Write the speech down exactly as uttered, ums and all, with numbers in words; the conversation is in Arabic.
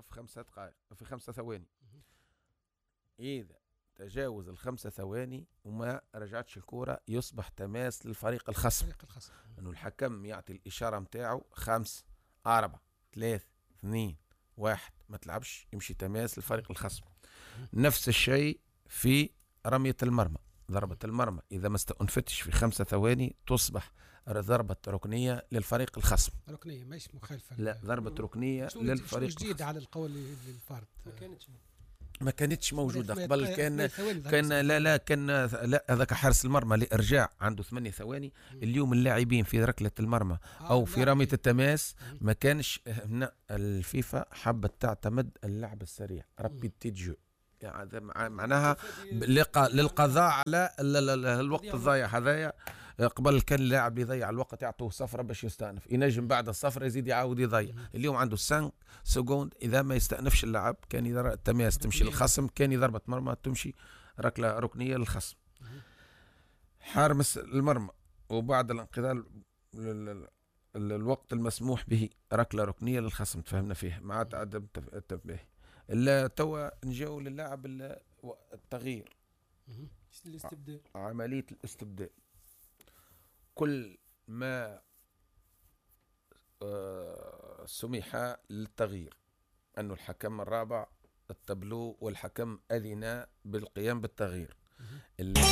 في خمسة دقائق في خمسة ثواني. إذا تجاوز الخمسة ثواني وما رجعتش الكرة يصبح تماس للفريق الخصم، انه الحكم يعطي الاشاره متاعه خمس أربعة ثلاثة اثنين واحد، ما تلعبش، يمشي تماس للفريق الخصم. نفس الشيء في رمية المرمى، ضربة المرمى إذا ما استأنفتش في خمسة ثواني تصبح ضربة ركنية للفريق الخصم. ركنية مش مخالفة، لا ضربة ركنية للفريق الخصم. جديد على القول للفرد، ما كانتش ما كانتش موجودة قبل. كان كان لا لا كان لا هذاك حارس المرمى لإرجاع عنده ثمانية ثواني. اليوم اللاعبين في ركلة المرمى أو في رمية التماس ما كانش هنا. الفيفا حبت تعتمد اللعب السريع رابيد تيجو، يعني معناها للقضاء على الوقت الضايع هذايا. قبل كان اللاعب يضيع الوقت يعطوه صفرة باش يستأنف، ينجم بعد الصفرة يزيد يعاود يضيع. اليوم عنده خمسة سكوند، إذا ما يستأنفش اللاعب كان يضرب التماس تمشي للخصم، كان ضربة مرمى تمشي ركلة ركنية للخصم. حارس المرمى وبعد الانقضاء الوقت المسموح به ركلة ركنية للخصم، تفهمنا فيه مع عدم التنبيه. إلا توا نجاو للاعب التغيير، الاستبدال، عملية الاستبدال. كل ما سمح للتغيير، أن الحكم الرابع التابلو والحكم أذن بالقيام بالتغيير.